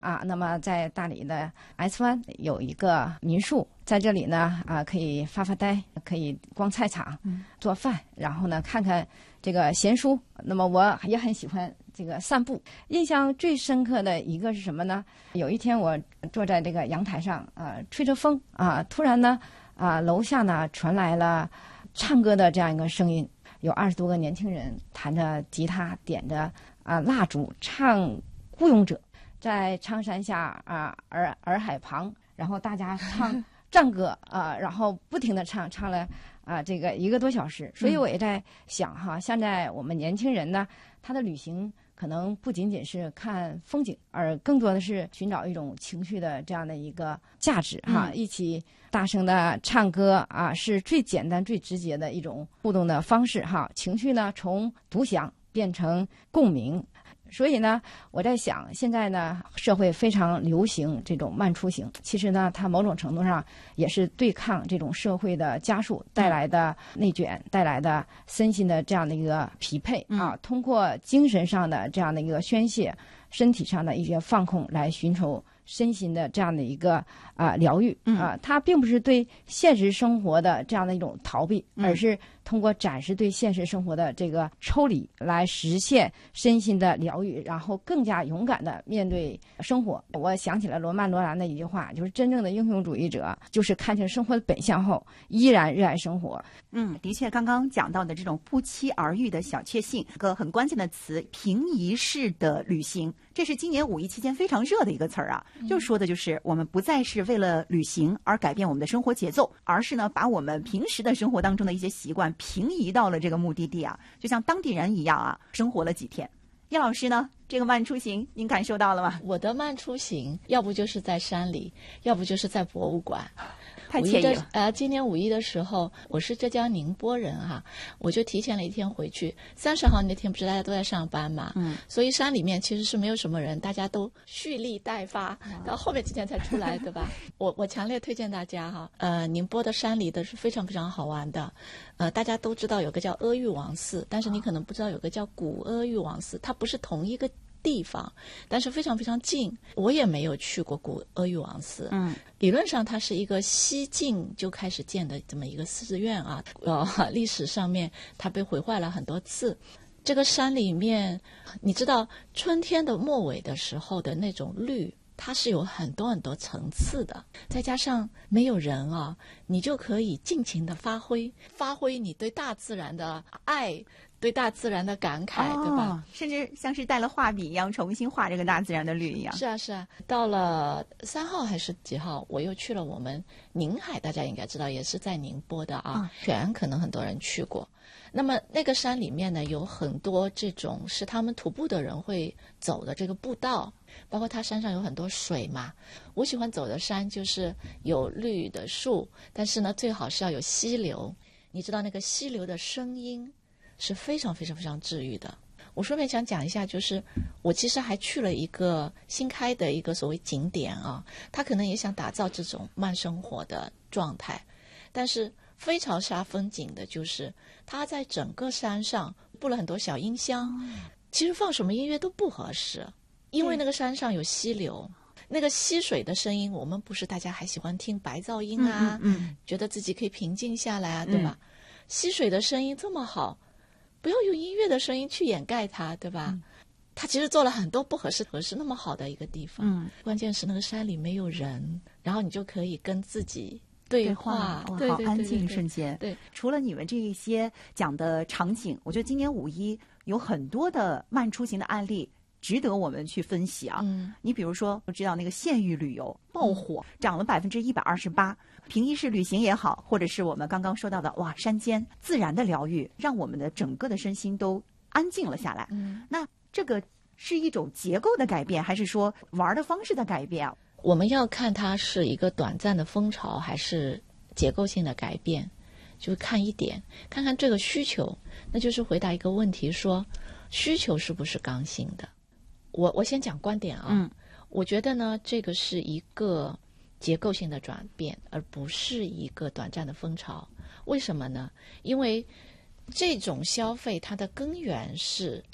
那么在大理的 S 湾有一个民宿，在这里呢可以发发呆，可以逛菜场、做饭，然后呢看看这个闲书。那么我也很喜欢这个散步。印象最深刻的一个是什么呢？有一天我坐在这个阳台上吹着风突然呢楼下呢传来了唱歌的这样一个声音，有20多个年轻人弹着吉他，点着蜡烛，唱《孤勇者》。在苍山下洱海旁，然后大家唱战歌然后不停地唱了这个1个多小时。所以我也在想现在我们年轻人呢，他的旅行可能不仅仅是看风景，而更多的是寻找一种情绪的这样的一个价值一起大声的唱歌是最简单最直接的一种互动的方式情绪呢从独享变成共鸣。所以呢，我在想，现在呢，社会非常流行这种慢出行。其实呢，它某种程度上也是对抗这种社会的加速带来的内卷，带来的身心的这样的一个匹配通过精神上的这样的一个宣泄，身体上的一些放空，来寻求身心的这样的一个疗愈它并不是对现实生活的这样的一种逃避，而是通过展示对现实生活的这个抽离，来实现身心的疗愈，然后更加勇敢的面对生活。我想起了罗曼·罗兰的一句话，就是真正的英雄主义者就是看清生活的本相后依然热爱生活。 的确，刚刚讲到的这种不期而遇的小确幸，一个很关键的词，平移式的旅行，这是今年5·1期间非常热的一个词儿就说的就是我们不再是为了旅行而改变我们的生活节奏，而是呢把我们平时的生活当中的一些习惯平移到了这个目的地就像当地人一样生活了几天。叶老师呢，这个慢出行您感受到了吗？ 我的慢出行要不就是在山里，要不就是在博物馆。 太惬意了。 今年5·1的时候，我是浙江宁波人我就提前了1天回去。30号那天不是大家都在上班嘛，所以山里面其实是没有什么人，大家都蓄力待发，到后面几天才出来，对吧？我强烈推荐大家宁波的山里的是非常非常好玩的。大家都知道有个叫阿育王寺，但是你可能不知道有个叫古阿育王寺，它不是同一个地方，但是非常非常近。我也没有去过古阿育王寺，理论上它是一个西晋就开始建的这么一个寺院历史上面它被毁坏了很多次。这个山里面，你知道春天的末尾的时候的那种绿，它是有很多很多层次的，再加上没有人你就可以尽情的发挥你对大自然的爱，对大自然的感慨，对吧？ 甚至像是带了画笔一样重新画这个大自然的绿一样。 是啊。到了3号还是几号，我又去了我们宁海，大家应该知道也是在宁波的水安可能很多人去过。那么那个山里面呢，有很多这种是他们徒步的人会走的这个步道，包括它山上有很多水嘛。我喜欢走的山就是有绿的树，但是呢最好是要有溪流。你知道那个溪流的声音是非常非常非常治愈的。我顺便想讲一下，就是我其实还去了一个新开的一个所谓景点他可能也想打造这种慢生活的状态，但是非常煞风景的就是他在整个山上布了很多小音箱，其实放什么音乐都不合适，因为那个山上有溪流，那个溪水的声音，我们不是大家还喜欢听白噪音觉得自己可以平静下来对吧？溪水的声音这么好，不要用音乐的声音去掩盖它，对吧？他其实做了很多不合适那么好的一个地方关键是那个山里没有人，然后你就可以跟自己对话， 好安静瞬间。 对， 除了你们这一些讲的场景，我觉得今年5·1有很多的慢出行的案例值得我们去分析你比如说，我知道那个县域旅游爆火，涨了128%，平移式旅行也好，或者是我们刚刚说到的山间自然的疗愈，让我们的整个的身心都安静了下来。那这个是一种结构的改变，还是说玩的方式的改变我们要看它是一个短暂的风潮还是结构性的改变，就看一点，看看这个需求，那就是回答一个问题，说需求是不是刚性的。我先讲观点我觉得呢，这个是一个结构性的转变，而不是一个短暂的风潮。为什么呢？因为这种消费它的根源是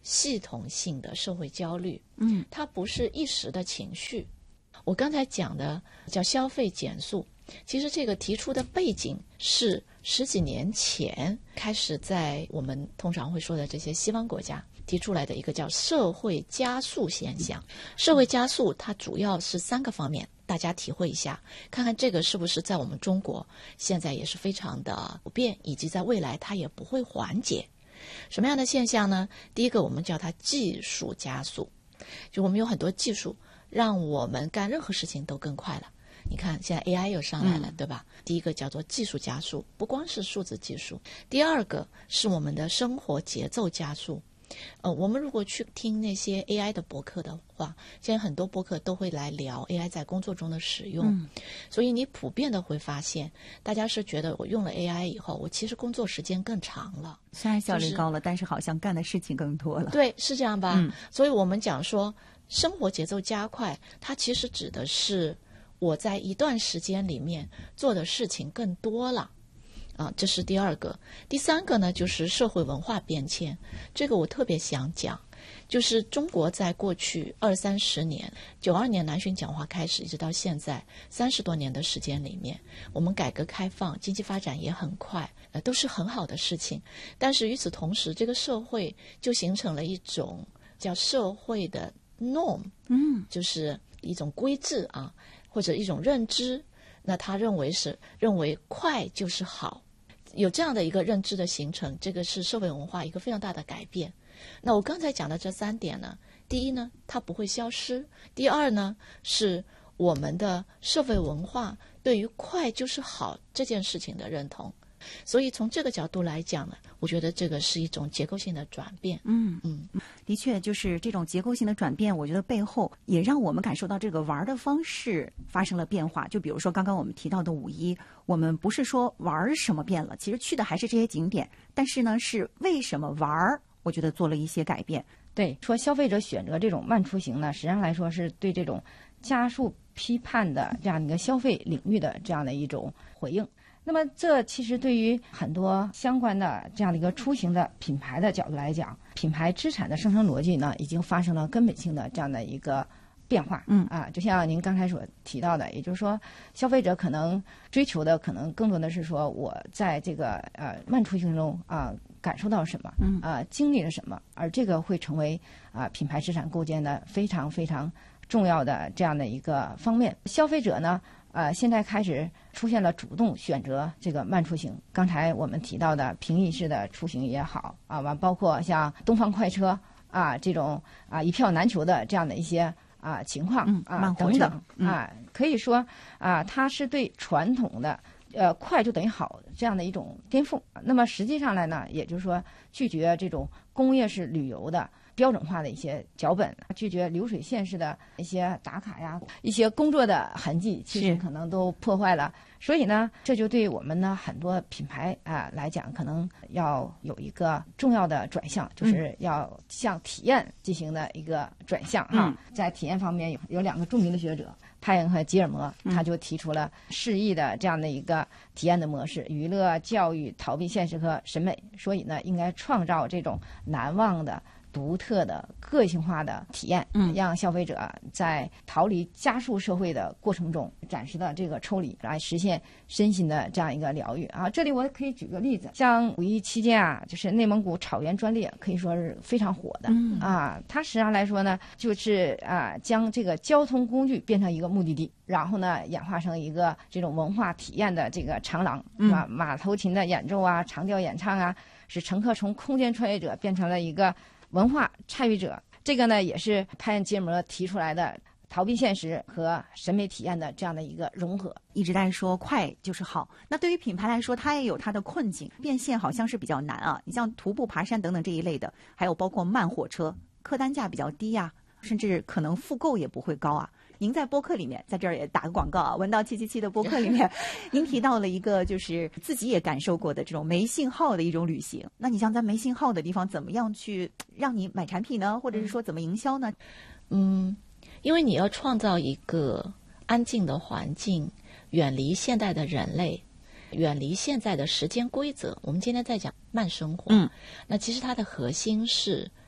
系统性的社会焦虑，它不是一时的情绪。我刚才讲的叫消费减速，其实这个提出的背景是10几年前开始在我们通常会说的这些西方国家提出来的一个叫社会加速现象。社会加速它主要是3个方面，大家体会一下，看看这个是不是在我们中国现在也是非常的普遍，以及在未来它也不会缓解。什么样的现象呢？第一个我们叫它技术加速，就我们有很多技术让我们干任何事情都更快了。你看现在 AI 又上来了，对吧？第一个叫做技术加速，不光是数字技术。第二个是我们的生活节奏加速。我们如果去听那些 AI 的博客的话，现在很多博客都会来聊 AI 在工作中的使用，所以你普遍的会发现，大家是觉得我用了 AI 以后，我其实工作时间更长了， 虽然效率高了，但是好像干的事情更多了。 对，是这样吧？所以我们讲说生活节奏加快，它其实指的是我在一段时间里面做的事情更多了。这是第二个。第三个呢，就是社会文化变迁。这个我特别想讲，就是中国在过去20-30年，92年南巡讲话开始，一直到现在30多年的时间里面，我们改革开放，经济发展也很快，都是很好的事情。但是与此同时，这个社会就形成了一种叫社会的 norm，就是一种规制啊，或者一种认知。那他认为快就是好。有这样的一个认知的形成，这个是社会文化一个非常大的改变。那我刚才讲的这3点呢，第一呢，它不会消失；第二呢，是我们的社会文化对于快就是好这件事情的认同。所以从这个角度来讲呢，我觉得这个是一种结构性的转变。 的确，就是这种结构性的转变，我觉得背后也让我们感受到这个玩的方式发生了变化。就比如说刚刚我们提到的5·1，我们不是说玩什么变了，其实去的还是这些景点，但是呢，是为什么玩，我觉得做了一些改变。 对，说消费者选择这种慢出行呢，实际上来说是对这种加速批判的这样一个消费领域的这样的一种回应。那么这其实对于很多相关的这样的一个出行的品牌的角度来讲，品牌资产的生成逻辑呢，已经发生了根本性的这样的一个变化。就像您刚才所提到的，也就是说，消费者可能追求的可能更多的是说，我在这个慢出行中感受到什么，经历了什么，而这个会成为品牌资产构建的非常非常重要的这样的一个方面。消费者呢，现在开始出现了主动选择这个慢出行。刚才我们提到的平抑式的出行也好包括像东方快车这种一票难求的这样的一些情况等等可以说它是对传统的快就等于好这样的一种颠覆。那么实际上来呢，也就是说拒绝这种工业式旅游的标准化的一些脚本，拒绝流水线式的一些打卡呀，一些工作的痕迹，其实可能都破坏了。所以呢，这就对我们呢很多品牌来讲，可能要有一个重要的转向，就是要向体验进行的一个转向在体验方面有2个著名的学者，派恩和吉尔摩，他就提出了适宜的这样的一个体验的模式：娱乐、教育、逃避现实和审美。所以呢，应该创造这种难忘的、独特的、个性化的体验，让消费者在逃离加速社会的过程中暂时的这个抽离，来实现身心的这样一个疗愈这里我可以举个例子，像5·1期间就是内蒙古草原专列可以说是非常火的它实际上来说呢，就是将这个交通工具变成一个目的地，然后呢演化成一个这种文化体验的这个长廊马头琴的演奏长调演唱使乘客从空间穿越者变成了一个文化参与者。这个呢，也是派恩·吉尔摩提出来的逃避现实和审美体验的这样的一个融合。 一直在说快就是好，那对于品牌来说，它也有它的困境，变现好像是比较难你像徒步、爬山等等这一类的，还有包括慢火车，客单价比较低甚至可能复购也不会高您在播客里面，在这儿也打个广告文道777的播客里面，您提到了一个就是自己也感受过的这种没信号的一种旅行。那你像在没信号的地方，怎么样去让你买产品呢？或者是说怎么营销呢？ 因为你要创造一个安静的环境，远离现代的人类，远离现在的时间规则。我们今天在讲慢生活，那其实它的核心是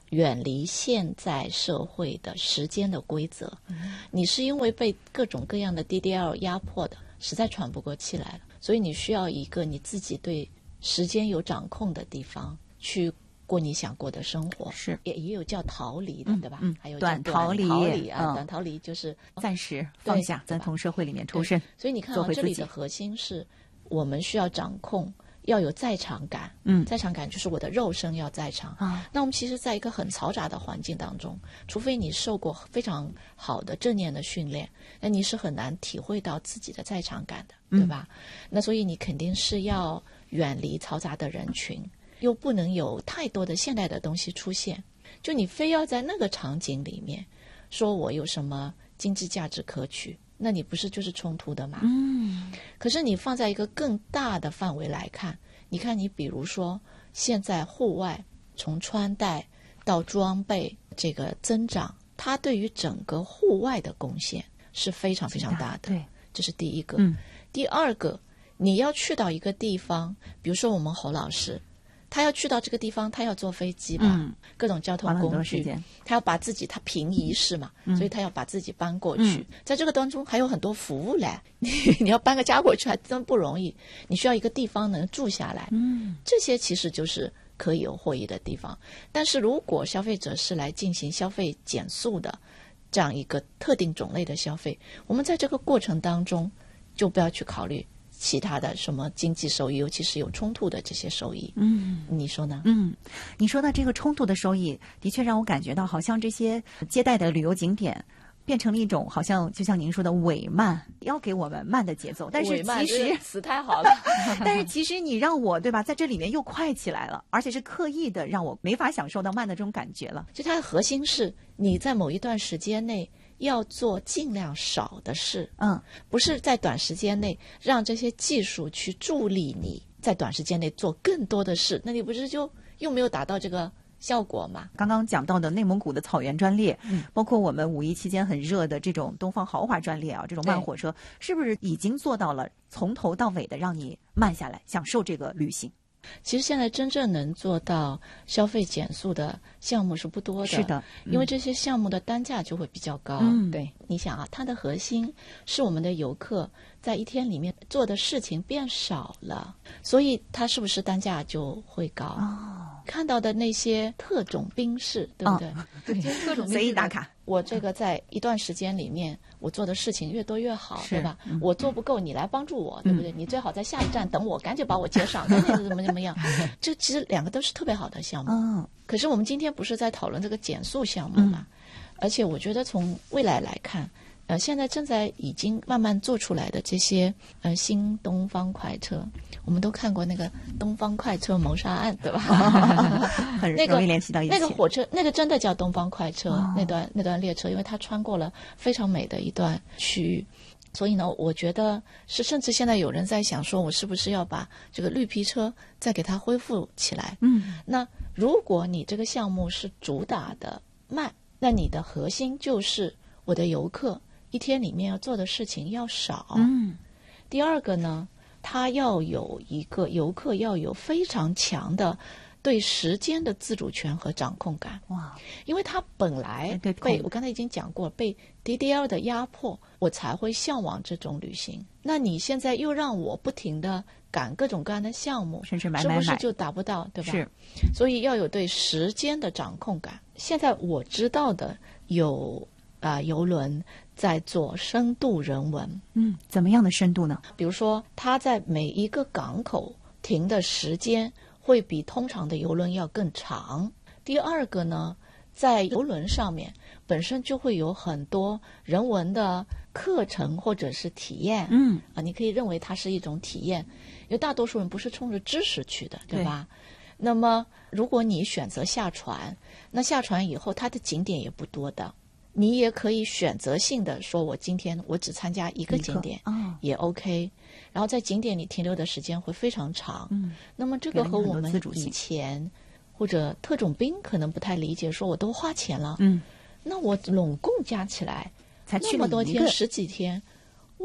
远离现在社会的时间的规则，你是因为被各种各样的 DDL 压迫的，实在喘不过气来了，所以你需要一个你自己对时间有掌控的地方去过你想过的生活。 是， 也有叫逃离的，对吧？还有叫短逃离啊，短逃离就是暂时放下，咱从社会里面抽身。 所以你看到这里的核心是我们需要掌控，要有在场感。在场感就是我的肉身要在场。那我们其实在一个很嘈杂的环境当中，除非你受过非常好的正念的训练，那你是很难体会到自己的在场感的，对吧？那所以你肯定是要远离嘈杂的人群，又不能有太多的现代的东西出现，就你非要在那个场景里面说我有什么经济价值可取，那你不是就是冲突的吗？可是你放在一个更大的范围来看，你看你比如说现在户外从穿戴到装备这个增长，它对于整个户外的贡献是非常非常大的。 对， 这是第一个。第二个，你要去到一个地方，比如说我们侯老师他要去到这个地方，他要坐飞机吧，各种交通工具，他要把自己，他平移式嘛，所以他要把自己搬过去。在这个当中还有很多服务嘞，你要搬个家过去还真不容易，你需要一个地方能住下来。这些其实就是可以有获益的地方。但是如果消费者是来进行消费减速的这样一个特定种类的消费，我们在这个过程当中就不要去考虑其他的什么经济收益，尤其是有冲突的这些收益。你说呢？ 你说到这个冲突的收益，的确让我感觉到好像这些接待的旅游景点变成了一种好像就像您说的伪慢，要给我们慢的节奏，但是其实词太好了但是其实你让我对吧，在这里面又快起来了，而且是刻意的让我没法享受到慢的这种感觉了。 就它的核心是你在某一段时间内要做尽量少的事，不是在短时间内让这些技术去助力你在短时间内做更多的事，那你不是就又没有达到这个效果嘛？ 刚刚讲到的内蒙古的草原专列，包括我们五一期间很热的这种东方豪华专列啊，这种慢火车，是不是已经做到了从头到尾的让你慢下来，享受这个旅行？ 其实现在真正能做到消费减速的项目是不多的， 是的， 因为这些项目的单价就会比较高。对，你想啊，它的核心是我们的游客在一天里面做的事情变少了，所以它是不是单价就会高？看到的那些特种兵式，对不对？ 对，特种兵随意打卡。 我这个在一段时间里面，我做的事情越多越好，对吧？我做不够，你来帮助我，对不对？你最好在下一站等我，赶紧把我接上，赶紧怎么样？这其实两个都是特别好的项目。可是我们今天不是在讨论这个减速项目嘛？而且我觉得从未来来看，现在正在已经慢慢做出来的这些新东方快车，我们都看过那个东方快车谋杀案，对吧？ 很容易联系到一起。 那个火车，那个真的叫东方快车，那段列车，因为它穿过了非常美的一段区域。所以呢，我觉得是，甚至现在有人在想说，我是不是要把这个绿皮车再给它恢复起来？那如果你这个项目是主打的慢，那你的核心就是我的游客一天里面要做的事情要少。第二个呢，他要有一个游客要有非常强的对时间的自主权和掌控感。因为他本来被我刚才已经讲过，被 DDL 的压迫，我才会向往这种旅行。那你现在又让我不停的赶各种各样的项目， 甚至买是不是就达不到，对吧？ 是， 所以要有对时间的掌控感。现在我知道的有邮轮在做深度人文。 怎么样的深度呢？ 比如说它在每一个港口停的时间会比通常的邮轮要更长。第二个呢，在邮轮上面本身就会有很多人文的课程或者是体验。你可以认为它是一种体验，因为大多数人不是冲着知识去的，对吧？那么如果你选择下船，那下船以后它的景点也不多的，你也可以选择性的说，我今天我只参加一个景点，也 OK。然后在景点里停留的时间会非常长。那么这个和我们以前或者特种兵可能不太理解，说我都花钱了，那我拢共加起来才去那么多天，10几天，我连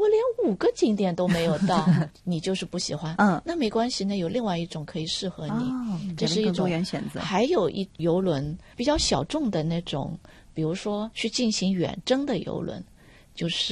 5个景点都没有到，你就是不喜欢。那没关系，那有另外一种可以适合你，这是一种多元选择。 还有一邮轮比较小众的那种，比如说去进行远征的邮轮，就是